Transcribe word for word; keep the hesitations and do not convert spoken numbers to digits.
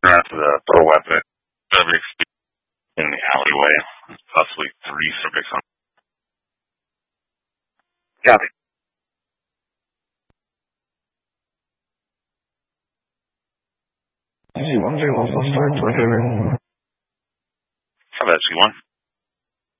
After the throw weapon, subjects in the alleyway, possibly three subjects on. Copy. G one, G one, suspect, How about G one?